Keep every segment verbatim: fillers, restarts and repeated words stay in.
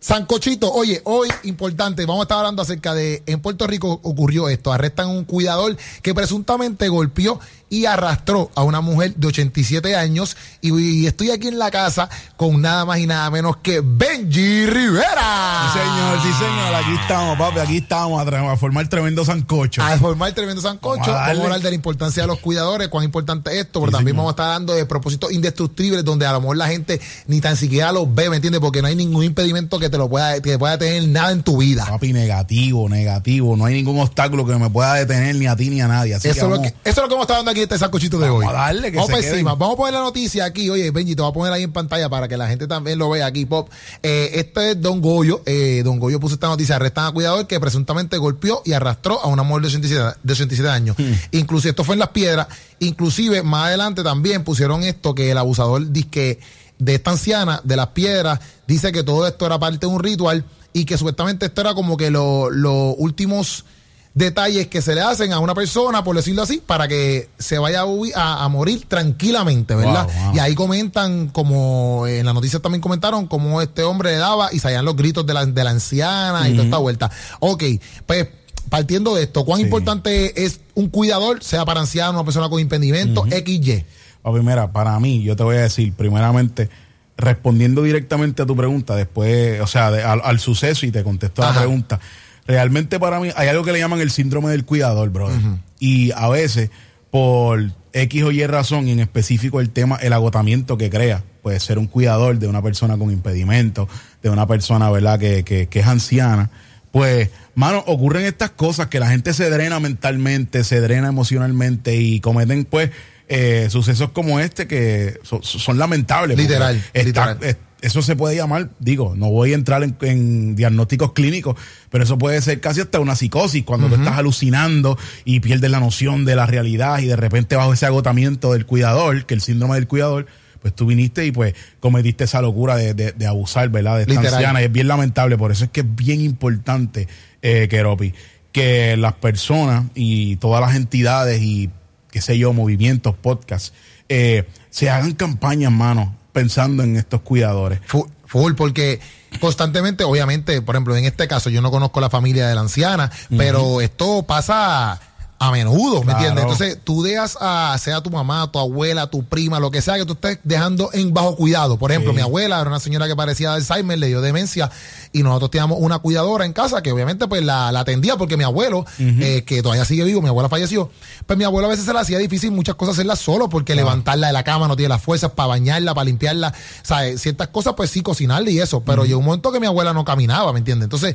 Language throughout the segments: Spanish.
Sancochito, oye, hoy importante, vamos a estar hablando acerca de, en Puerto Rico ocurrió esto, arrestan a un cuidador que presuntamente golpeó y arrastró a una mujer de ochenta y siete años y, y estoy aquí en la casa con nada más y nada menos que Benji Rivera. Sí señor, sí señor, aquí estamos papi, aquí estamos a, a formar tremendo sancocho. A formar tremendo sancocho, vamos a, vamos a hablar de la importancia de los cuidadores, cuán importante es esto, pero sí, también señor. Vamos a estar dando de propósitos indestructibles donde a lo mejor la gente ni tan siquiera los ve, ¿me entiendes? Porque no hay ningún impedimento que te lo pueda, que pueda tener nada en tu vida. Papi, negativo, negativo, no hay ningún obstáculo que me pueda detener ni a ti ni a nadie. Así eso, que es vamos, lo que, eso es lo que vamos a estar dando aquí este sancochito de vamos hoy. A darle, que vamos se para queden. encima, vamos a poner la noticia aquí, oye Benji, te voy a poner ahí en pantalla para que la gente también lo vea aquí, Pop. Eh, este es Don Goyo, eh, Don Goyo puso esta noticia, arrestan a cuidador que presuntamente golpeó y arrastró a una mujer de ochenta y siete, de ochenta y siete años. Hmm. Inclusive, esto fue en Las Piedras, inclusive más adelante también pusieron esto que el abusador dice que de esta anciana de Las Piedras dice que todo esto era parte de un ritual y que supuestamente esto era como que los lo últimos detalles que se le hacen a una persona, por decirlo así, para que se vaya a, a morir tranquilamente, ¿verdad? Wow, wow. Y ahí comentan, como en la noticia también comentaron, cómo este hombre le daba y salían los gritos de la, de la anciana uh-huh. y toda esta vuelta. Ok, pues partiendo de esto, ¿cuán sí. importante es un cuidador, sea para ancianos, una persona con impedimento, uh-huh. equis ye? Papi, mira, para mí, yo te voy a decir, primeramente, respondiendo directamente a tu pregunta, después, o sea, de, al, al suceso y te contesto Ajá. la pregunta. Realmente para mí hay algo que le llaman el síndrome del cuidador, brother. Uh-huh. Y a veces, por X o Y razón, y en específico el tema, el agotamiento que crea, puede ser un cuidador de una persona con impedimento, de una persona, ¿verdad?, que, que, que es anciana. Pues, mano, ocurren estas cosas que la gente se drena mentalmente, se drena emocionalmente y cometen, pues, eh, sucesos como este que son, son lamentables. Literal, está, literal. Es, eso se puede llamar, digo, no voy a entrar en, en diagnósticos clínicos, pero eso puede ser casi hasta una psicosis, cuando uh-huh. tú estás alucinando y pierdes la noción de la realidad y de repente bajo ese agotamiento del cuidador, que el síndrome del cuidador, pues tú viniste y pues cometiste esa locura de, de, de abusar, ¿verdad?, de esta Literal. anciana, y es bien lamentable. Por eso es que es bien importante, eh, Keropi, que las personas y todas las entidades y, qué sé yo, movimientos, podcasts, eh, se hagan campañas, mano, pensando en estos cuidadores. Full, full, porque constantemente, obviamente, por ejemplo, en este caso yo no conozco la familia de la anciana, uh-huh. pero esto pasa a menudo, ¿me claro. entiendes? Entonces, tú dejas a, sea tu mamá, tu abuela, tu prima, lo que sea que tú estés dejando en bajo cuidado. Por ejemplo, sí. mi abuela era una señora que parecía de Alzheimer, le dio demencia, y nosotros teníamos una cuidadora en casa que obviamente pues la, la atendía porque mi abuelo, uh-huh. eh, que todavía sigue vivo, mi abuela falleció, pues mi abuelo a veces se le hacía difícil muchas cosas hacerlas solo porque claro. levantarla de la cama no tiene las fuerzas para bañarla, para limpiarla, ¿sabes? Ciertas cosas pues sí, cocinarle y eso, pero uh-huh. llegó un momento que mi abuela no caminaba, ¿me entiendes? Entonces,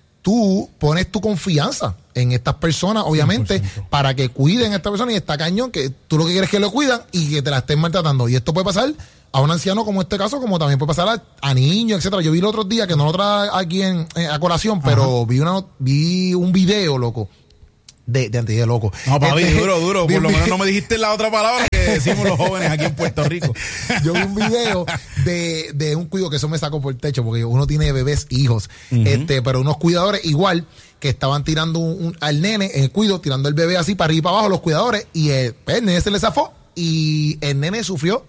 tú pones tu confianza en estas personas, obviamente, cien por ciento para que cuiden a esta persona y está cañón, que tú lo que quieres es que lo cuidan y que te la estén maltratando. Y esto puede pasar a un anciano como este caso, como también puede pasar a, a niños, etcétera. Yo vi el otro día, que no lo trae aquí en, en a colación, Ajá. pero vi una vi un video, loco, de, de antes de loco. No, papi, este, duro, duro. Por lo menos no me dijiste la otra palabra que decimos los jóvenes aquí en Puerto Rico. Yo vi un video de, de un cuido que eso me sacó por el techo, porque uno tiene bebés, hijos, uh-huh. este, pero unos cuidadores igual que estaban tirando un, un, al nene en el cuido, tirando el bebé así para arriba y para abajo, los cuidadores, y el, el nene se le zafó y el nene sufrió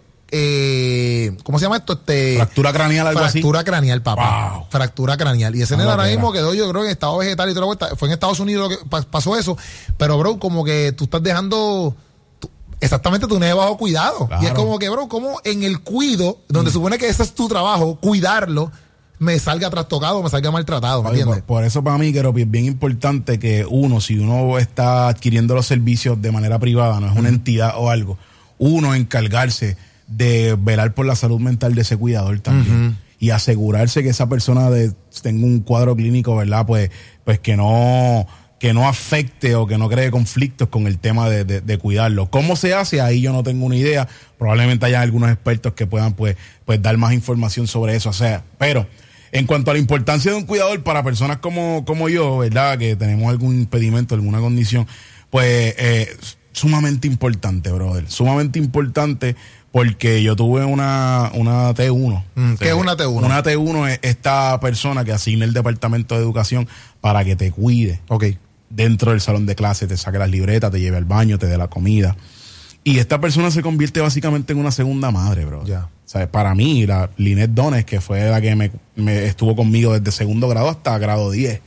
Eh, ¿cómo se llama esto? Este, fractura craneal, algo fractura así. Fractura craneal, papá. Wow. Fractura craneal. Y ese nene ahora mismo quedó, yo creo, en estado vegetal y toda la vuelta. Fue en Estados Unidos lo que pasó eso. Pero, bro, como que tú estás dejando tú, exactamente tu nene bajo cuidado. Claro. Y es como que, bro, como en el cuido, donde mm. supone que ese es tu trabajo, cuidarlo, me salga trastocado, me salga maltratado, ¿me entiendes? Por, por eso para mí, Keropi, es bien importante que uno, si uno está adquiriendo los servicios de manera privada, no es una mm. entidad o algo, uno encargarse de velar por la salud mental de ese cuidador también. Uh-huh. Y asegurarse que esa persona de, tenga un cuadro clínico, ¿verdad? Pues, pues que no, que no afecte o que no cree conflictos con el tema de, de, de cuidarlo. ¿Cómo se hace? Ahí yo no tengo una idea. Probablemente haya algunos expertos que puedan pues, pues dar más información sobre eso. O sea, pero en cuanto a la importancia de un cuidador para personas como, como yo, ¿verdad? Que tenemos algún impedimento, alguna condición, pues eh, sumamente importante, brother. Sumamente importante. Porque yo tuve una, una T uno. Mm, ¿Qué es una T uno? Una T uno es esta persona que asigna el Departamento de Educación para que te cuide. Ok. Dentro del salón de clase, te saque las libretas, te lleve al baño, te dé la comida. Y esta persona se convierte básicamente en una segunda madre, bro. Ya. O sea, para mí, la Lynette Dones, que fue la que me, me estuvo conmigo desde segundo grado hasta grado diez,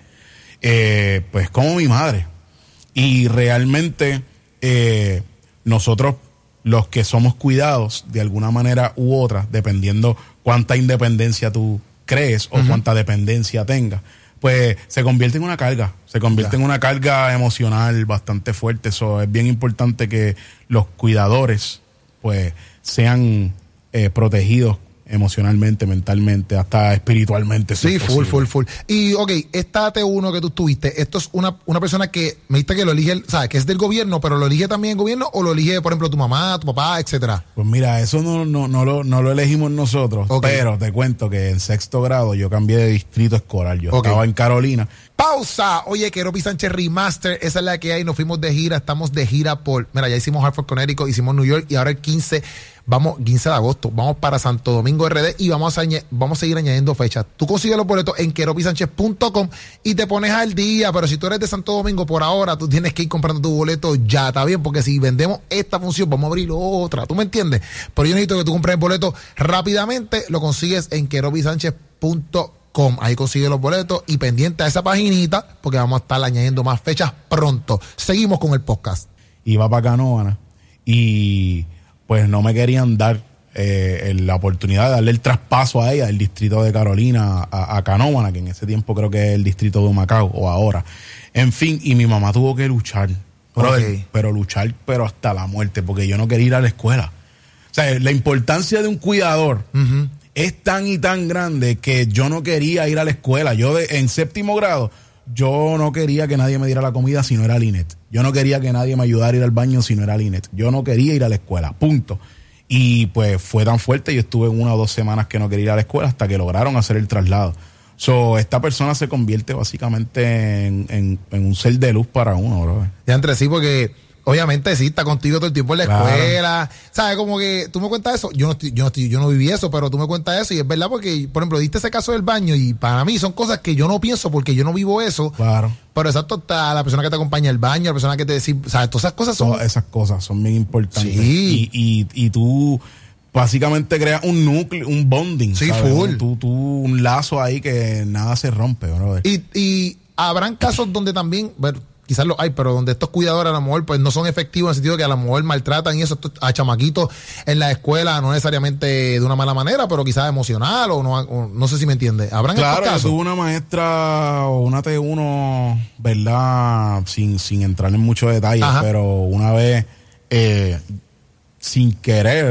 eh, pues como mi madre. Y realmente eh, nosotros, los que somos cuidados de alguna manera u otra, dependiendo cuánta independencia tú crees o uh-huh. cuánta dependencia tengas, pues se convierte en una carga, se convierte ya. en una carga emocional bastante fuerte. Eso es bien importante que los cuidadores pues sean eh, protegidos emocionalmente, mentalmente, hasta espiritualmente. Sí, es full, full, full. Y, ok, esta T uno que tú tuviste, esto es una, una persona que me dijiste que lo elige, ¿sabes? Que es del gobierno, pero lo elige también el gobierno o lo elige, por ejemplo, tu mamá, tu papá, etcétera. Pues mira, eso no, no, no, lo, no lo elegimos nosotros, okay. Pero te cuento que en sexto grado yo cambié de distrito escolar. Yo okay. estaba en Carolina. Pausa. Oye, Keropi Sánchez Remaster, esa es la que hay. Nos fuimos de gira, estamos de gira por, mira, ya hicimos Hartford, Connecticut, hicimos New York y ahora el quince, vamos, quince de agosto, vamos para Santo Domingo R D y vamos a, vamos a seguir añadiendo fechas. Tú consigues los boletos en keropi sánchez punto com y te pones al día, pero si tú eres de Santo Domingo por ahora, tú tienes que ir comprando tu boleto ya, ¿está bien? Porque si vendemos esta función, vamos a abrir otra, ¿tú me entiendes? Pero yo necesito que tú compres el boleto rápidamente, lo consigues en keropi sánchez punto com. Ahí consigues los boletos y pendiente a esa paginita porque vamos a estar añadiendo más fechas pronto. Seguimos con el podcast. Iba para Canóvana y pues no me querían dar eh, la oportunidad de darle el traspaso a ella del distrito de Carolina a, a Canóvana, que en ese tiempo creo que es el distrito de Humacao o ahora. En fin, y mi mamá tuvo que luchar, brother, okay. pero luchar pero hasta la muerte, porque yo no quería ir a la escuela. O sea, la importancia de un cuidador uh-huh. es tan y tan grande que yo no quería ir a la escuela. Yo de, en séptimo grado, yo no quería que nadie me diera la comida si no era Lynette. Yo no quería que nadie me ayudara a ir al baño si no era Lynette. Yo no quería ir a la escuela, punto. Y pues fue tan fuerte, yo estuve en una o dos semanas que no quería ir a la escuela hasta que lograron hacer el traslado. So, esta persona se convierte básicamente en, en, en un ser de luz para uno, bro. Ya entre sí, porque obviamente sí, está contigo todo el tiempo en la claro. escuela. ¿Sabes? Como que tú me cuentas eso. Yo no, estoy, yo, no estoy, yo no viví eso, pero tú me cuentas eso y es verdad porque, por ejemplo, diste ese caso del baño y para mí son cosas que yo no pienso porque yo no vivo eso. Claro. Pero exacto, está la persona que te acompaña al baño, la persona que te dice, ¿sabes? Todas esas cosas son... Todas esas cosas son bien importantes. Sí. Y, y, y tú básicamente creas un núcleo, un bonding. Sí, ¿sabes? full. Tú, tú, un lazo ahí que nada se rompe, brother. Y, y habrán casos donde también... Bueno, quizás los hay, pero donde estos cuidadores a lo mejor pues no son efectivos en el sentido de que a lo mejor maltratan y eso a chamaquitos en la escuela, no necesariamente de una mala manera, pero quizás emocional o no, o no sé si me entiende. ¿Habrán claro, estos casos? Claro, tuve una maestra o una T uno, ¿verdad? Sin, sin entrar en muchos detalles, Ajá. pero una vez eh, sin querer,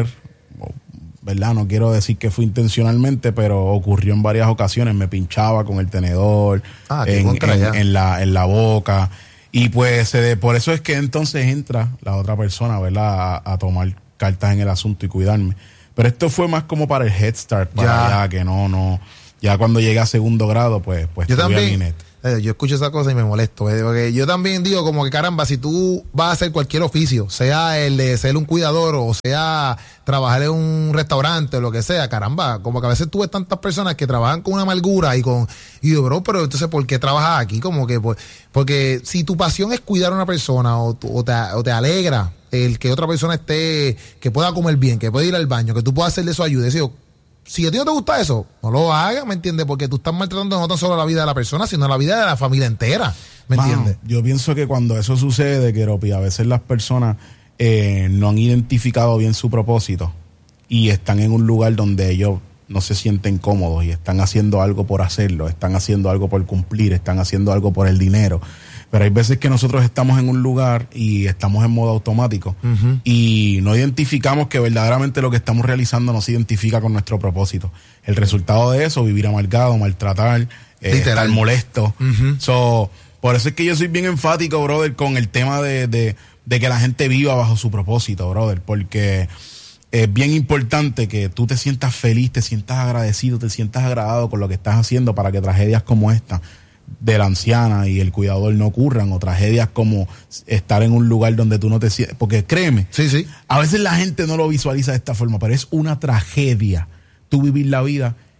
¿verdad? No quiero decir que fue intencionalmente, pero ocurrió en varias ocasiones, me pinchaba con el tenedor ah, en, en, en, la, en la boca. Y pues eh, por eso es que entonces entra la otra persona, ¿verdad? A, a tomar cartas en el asunto y cuidarme. Pero esto fue más como para el Head Start, para ya. allá, que no, no. Ya cuando llegué a segundo grado, pues, pues yo también, eh, yo escucho esa cosa y me molesto, eh, porque yo también digo como que caramba, si tú vas a hacer cualquier oficio, sea el de ser un cuidador o sea trabajar en un restaurante o lo que sea, caramba, como que a veces tú ves tantas personas que trabajan con una amargura y con, y yo, bro, pero entonces ¿por qué trabajas aquí? Como que, pues, porque si tu pasión es cuidar a una persona o, o, te, o te alegra el que otra persona esté, que pueda comer bien, que pueda ir al baño, que tú puedas hacerle su ayuda, decir, si a ti no te gusta eso, no lo hagas, ¿me entiendes? Porque tú estás maltratando no tan solo la vida de la persona, sino la vida de la familia entera, ¿me Mano, entiendes? Yo pienso que cuando eso sucede, Keropi, a veces las personas eh, no han identificado bien su propósito y están en un lugar donde ellos no se sienten cómodos y están haciendo algo por hacerlo, están haciendo algo por cumplir, están haciendo algo por el dinero. Pero hay veces que nosotros estamos en un lugar y estamos en modo automático uh-huh. y no identificamos que verdaderamente lo que estamos realizando no se identifica con nuestro propósito. El resultado de eso, vivir amargado, maltratar, eh, estar molesto. Uh-huh. So, por eso es que yo soy bien enfático, brother, con el tema de, de, de que la gente viva bajo su propósito, brother, porque es bien importante que tú te sientas feliz, te sientas agradecido, te sientas agradado con lo que estás haciendo para que tragedias como esta de la anciana y el cuidador no ocurran, o tragedias como estar en un lugar donde tú no te sientes, porque créeme, sí, sí. a veces la gente no lo visualiza de esta forma, pero es una tragedia tú vivir la vida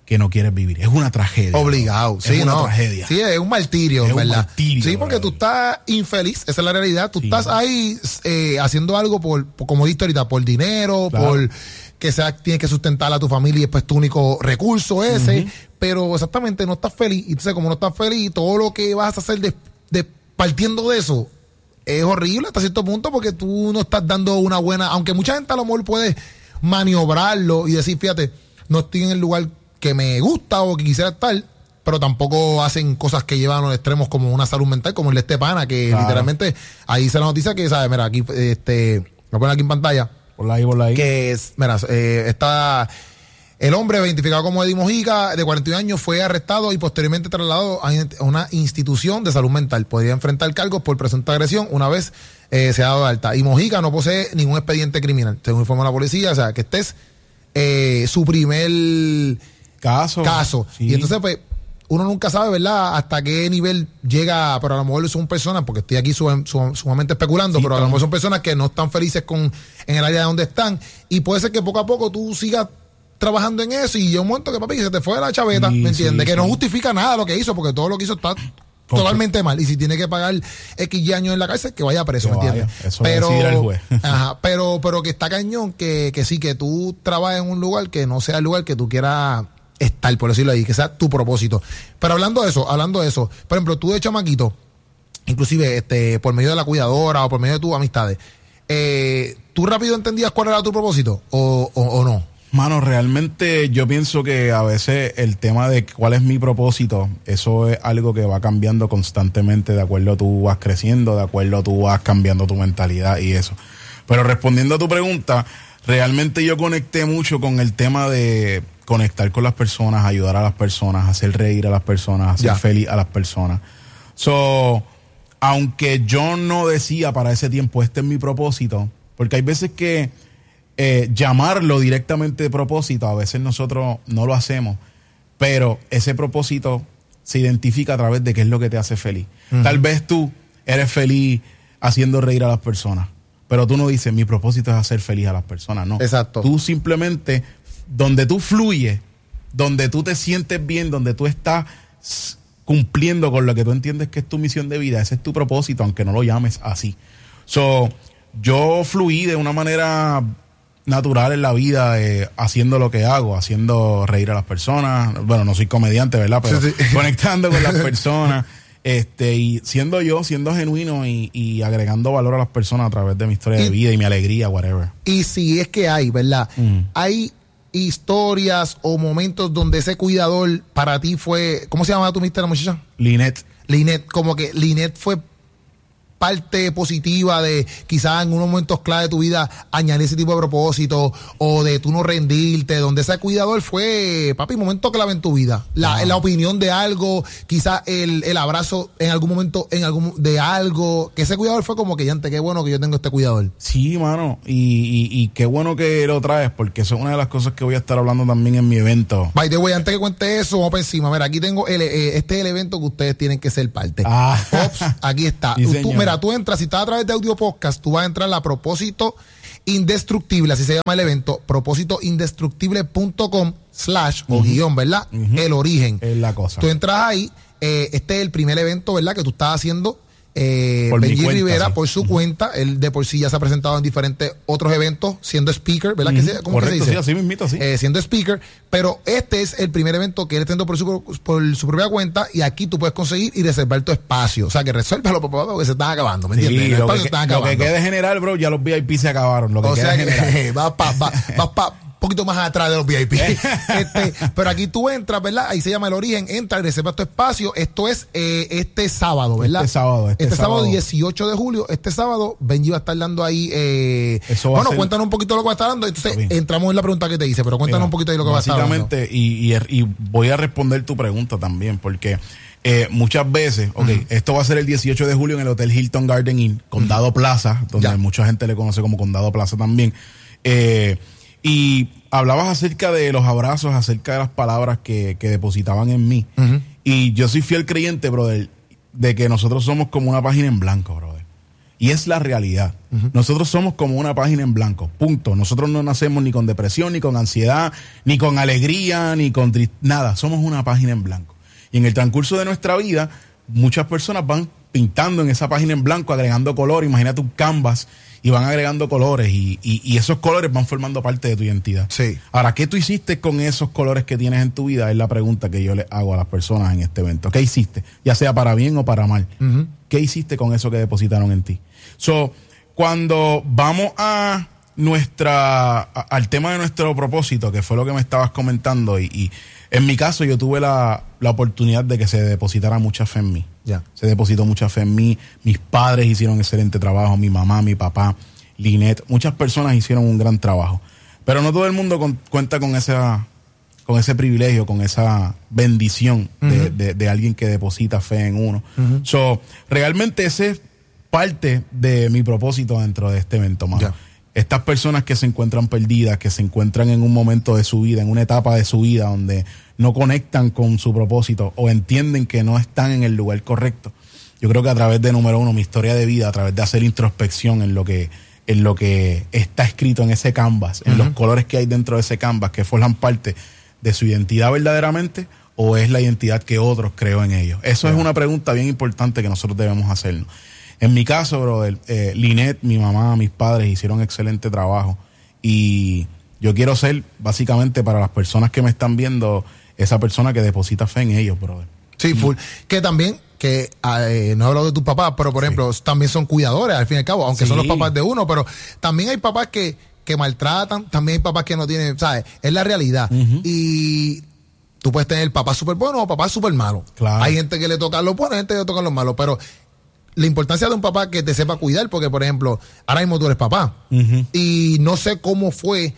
que no quieres vivir. Es una tragedia. Obligado. Es sí, una no. tragedia. Sí, es un martirio, es ¿verdad? Un martirio, sí, porque ¿verdad? tú estás infeliz, esa es la realidad. Tú sí. estás ahí eh, haciendo algo por, por, como dijiste ahorita, por dinero, claro. por que sea, tienes que sustentar a tu familia y después tu único recurso ese, uh-huh. pero exactamente no estás feliz. Y entonces, como no estás feliz, todo lo que vas a hacer de, de partiendo de eso es horrible hasta cierto punto, porque tú no estás dando una buena, aunque mucha gente a lo mejor puede maniobrarlo y decir, fíjate, no estoy en el lugar que me gusta o que quisiera estar, pero tampoco hacen cosas que llevan a los extremos como una salud mental, como el de este pana, que claro. literalmente ahí dice la noticia que, ¿sabes? Mira, aquí, este, lo ponen aquí en pantalla. Por ahí, por ahí. Que es, mira, eh, está el hombre identificado como Eddie Mojica, de cuarenta y un años, fue arrestado y posteriormente trasladado a una institución de salud mental. Podría enfrentar cargos por presunta agresión una vez eh, se ha dado de alta. Y Mojica no posee ningún expediente criminal, según informa la policía. O sea, que este es eh, su primer caso. caso. Sí. Y entonces, pues, uno nunca sabe, ¿verdad?, hasta qué nivel llega, pero a lo mejor son personas, porque estoy aquí sumamente especulando, sí, pero a lo mejor son personas que no están felices con en el área donde están, y puede ser que poco a poco tú sigas trabajando en eso y llega un momento que, papi, se te fue la chaveta, sí, ¿me entiendes? Sí, que sí. no justifica nada lo que hizo, porque todo lo que hizo está totalmente mal, y si tiene que pagar X años en la cárcel, que vaya preso, que ¿me entiendes? Vaya. Eso pero, el juez. ajá, pero, pero que está cañón, que, que sí, que tú trabajes en un lugar que no sea el lugar que tú quieras estar, por decirlo ahí, que sea tu propósito. Pero hablando de eso, hablando de eso, por ejemplo, tú de chamaquito, inclusive este, por medio de la cuidadora o por medio de tus amistades, eh, ¿tú rápido entendías cuál era tu propósito o, o, o no? Mano, realmente yo pienso que a veces el tema de cuál es mi propósito, eso es algo que va cambiando constantemente de acuerdo a tú vas creciendo, de acuerdo a tú vas cambiando tu mentalidad y eso. Pero respondiendo a tu pregunta, realmente yo conecté mucho con el tema de conectar con las personas, ayudar a las personas, hacer reír a las personas, hacer yeah. feliz a las personas. So, aunque yo no decía para ese tiempo, este es mi propósito, porque hay veces que eh, llamarlo directamente de propósito, a veces nosotros no lo hacemos, pero ese propósito se identifica a través de qué es lo que te hace feliz. Uh-huh. Tal vez tú eres feliz haciendo reír a las personas, pero tú no dices, mi propósito es hacer feliz a las personas, no. Exacto. Tú simplemente, donde tú fluyes, donde tú te sientes bien, donde tú estás cumpliendo con lo que tú entiendes que es tu misión de vida, ese es tu propósito, aunque no lo llames así. So, yo fluí de una manera natural en la vida, eh, haciendo lo que hago, haciendo reír a las personas. Bueno, no soy comediante, ¿verdad? Pero sí, sí. conectando con las personas. Este, y siendo yo, siendo genuino y, y agregando valor a las personas a través de mi historia y, de vida y mi alegría, whatever. Y si es que hay, ¿verdad? Mm. Hay historias o momentos donde ese cuidador para ti fue, ¿cómo se llama tu mister la muchacha? Linet. Linet, como que Linet fue parte positiva de quizás en unos momentos clave de tu vida añadir ese tipo de propósito o de tú no rendirte, donde ese cuidador fue, papi, momento clave en tu vida, la, la opinión de algo, quizás el, el abrazo en algún momento en algún de algo, que ese cuidador fue como que ya antes, qué bueno que yo tengo este cuidador. Sí, mano, y, y, y qué bueno que lo traes, porque eso es una de las cosas que voy a estar hablando también en mi evento. By the way, antes que cuente eso, vamos para encima. Mira, aquí tengo el, eh, este es el evento que ustedes tienen que ser parte. Ah. Ops, aquí está. Sí, tú, mira, tú entras, si estás a través de Audio Podcast, tú vas a entrar a Propósito Indestructible, así se llama el evento, propósito indestructible punto com slash o uh-huh. guión, ¿verdad? Uh-huh. El origen. Es la cosa. Tú entras ahí, eh, este es el primer evento, ¿verdad? Que tú estás haciendo. Eh, por Benji cuenta, Rivera, sí. por su uh-huh. cuenta, él de por sí ya se ha presentado en diferentes otros eventos, siendo speaker, ¿verdad? Uh-huh. que se, ¿Cómo Correcto, que se dice? Sí, así mismito, sí. Eh, siendo speaker, pero este es el primer evento que él está haciendo por su, por su propia cuenta, y aquí tú puedes conseguir y reservar tu espacio. O sea, que resuélvalo, por favor, porque se están acabando, ¿me sí, entiendes? Lo, que, lo que quede general, bro, ya los V I P se acabaron. Lo que o quede sea, general. vas para va, va pa, poquito más atrás de los V I P. este, pero aquí tú entras, ¿verdad? Ahí se llama El Origen, entra y reserva tu espacio. Esto es eh, este sábado, ¿verdad? Este sábado. Este, este sábado, sábado dieciocho de julio. Este sábado, Benji va a estar dando ahí. Eh, Eso va bueno, a ser... cuéntanos un poquito lo que va a estar dando. Entonces, entramos en la pregunta que te hice, pero cuéntanos Mira, un poquito de lo que va a estar dando. Básicamente, y, y, y voy a responder tu pregunta también, porque eh, muchas veces, ok, uh-huh. esto va a ser el dieciocho de julio en el Hotel Hilton Garden Inn, Condado uh-huh. Plaza, donde ya. mucha gente le conoce como Condado Plaza también. Eh, y hablabas acerca de los abrazos, acerca de las palabras que, que depositaban en mí. Uh-huh. Y yo soy fiel creyente, brother, de que nosotros somos como una página en blanco, brother. Y es la realidad. Uh-huh. Nosotros somos como una página en blanco, punto. Nosotros no nacemos ni con depresión, ni con ansiedad, ni con alegría, ni con trist- nada. Somos una página en blanco. Y en el transcurso de nuestra vida, muchas personas van pintando en esa página en blanco, agregando color. Imagínate un canvas y van agregando colores y, y, y esos colores van formando parte de tu identidad. Sí. Ahora, ¿qué tú hiciste con esos colores que tienes en tu vida? Es la pregunta que yo le hago a las personas en este evento. ¿Qué hiciste? Ya sea para bien o para mal. Uh-huh. ¿Qué hiciste con eso que depositaron en ti? So, cuando vamos a nuestra a, al tema de nuestro propósito, que fue lo que me estabas comentando, y, y en mi caso yo tuve la, la oportunidad de que se depositara mucha fe en mí. Yeah. Se depositó mucha fe en mí. Mis padres hicieron excelente trabajo, mi mamá, mi papá, Linet, muchas personas hicieron un gran trabajo. Pero no todo el mundo con, cuenta con esa, con ese privilegio, con esa bendición uh-huh. de, de, de alguien que deposita fe en uno. Uh-huh. So, realmente ese es parte de mi propósito dentro de este evento, mano. Yeah. Estas personas que se encuentran perdidas, que se encuentran en un momento de su vida, en una etapa de su vida donde no conectan con su propósito o entienden que no están en el lugar correcto. Yo creo que a través de, número uno, mi historia de vida, a través de hacer introspección en lo que, en lo que está escrito en ese canvas, en uh-huh. los colores que hay dentro de ese canvas, que forman parte de su identidad verdaderamente, o es la identidad que otros creó en ellos. Eso yeah. es una pregunta bien importante que nosotros debemos hacernos. En mi caso, brother, eh, Linet, mi mamá, mis padres hicieron excelente trabajo y yo quiero ser, básicamente, para las personas que me están viendo, esa persona que deposita fe en ellos, brother. Sí, full. Que también, que eh, no he hablado de tus papás, pero por ejemplo, sí. también son cuidadores, al fin y al cabo, aunque sí. son los papás de uno, pero también hay papás que, que maltratan, también hay papás que no tienen, ¿sabes? Es la realidad. Uh-huh. Y tú puedes tener papás súper buenos o papás súper malos. Claro. Hay gente que le toca los buenos, hay gente que le toca los malos, pero la importancia de un papá que te sepa cuidar, porque por ejemplo, ahora mismo tú eres papá uh-huh. y no sé cómo fue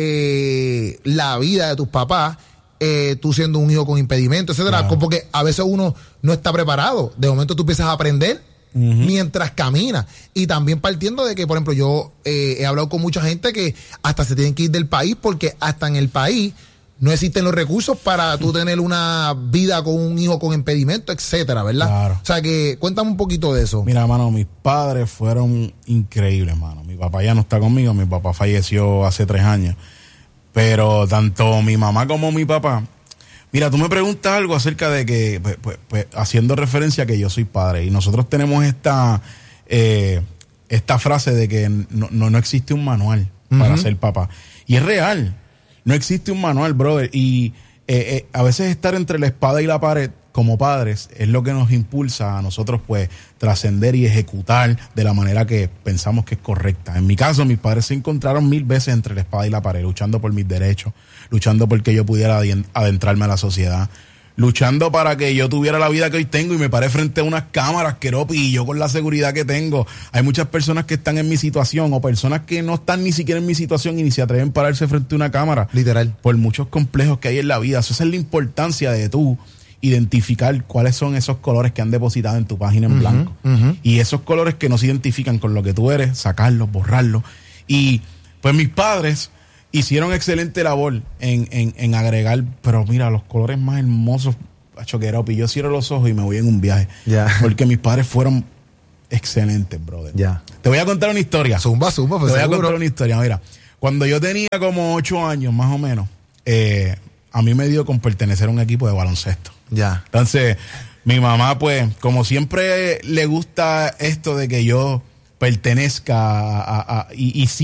eh, la vida de tus papás, eh, tú siendo un hijo con impedimento, etcétera, claro. porque a veces uno no está preparado. De momento tú empiezas a aprender uh-huh. mientras caminas. Y también partiendo de que, por ejemplo, yo eh, he hablado con mucha gente que hasta se tienen que ir del país porque hasta en el país no existen los recursos para tú tener una vida con un hijo con impedimento, etcétera, ¿verdad? Claro. O sea que cuéntame un poquito de eso. Mira, mano, mis padres fueron increíbles, mano. Mi papá ya no está conmigo, mi papá falleció hace tres años. Pero tanto mi mamá como mi papá, mira, tú me preguntas algo acerca de que, pues, pues, pues haciendo referencia a que yo soy padre, y nosotros tenemos esta, eh, esta frase de que no, no, no existe un manual uh-huh. para ser papá. Y es real. No existe un manual, brother, y eh, eh, a veces estar entre la espada y la pared como padres es lo que nos impulsa a nosotros pues trascender y ejecutar de la manera que pensamos que es correcta. En mi caso, mis padres se encontraron mil veces entre la espada y la pared, luchando por mis derechos, luchando por que yo pudiera adentrarme a la sociedad, luchando para que yo tuviera la vida que hoy tengo y me paré frente a unas cámaras, Keropi, y yo con la seguridad que tengo. Hay muchas personas que están en mi situación o personas que no están ni siquiera en mi situación y ni se atreven a pararse frente a una cámara. Literal. Por muchos complejos que hay en la vida. Eso es la importancia de tú identificar cuáles son esos colores que han depositado en tu página en uh-huh, blanco. Uh-huh. Y esos colores que no se identifican con lo que tú eres, sacarlos, borrarlos. Y pues mis padres hicieron excelente labor en, en, en agregar, pero mira, los colores más hermosos, Choqueropi. Yo cierro los ojos y me voy en un viaje. Yeah. Porque mis padres fueron excelentes, brother. Yeah. Te voy a contar una historia. Zumba, zumba, pues Te voy seguro. a contar una historia. Mira, cuando yo tenía como ocho años, más o menos, eh, a mí me dio con pertenecer a un equipo de baloncesto. Ya. Yeah. Entonces, mi mamá, pues, como siempre le gusta esto de que yo pertenezca a, a, a y, y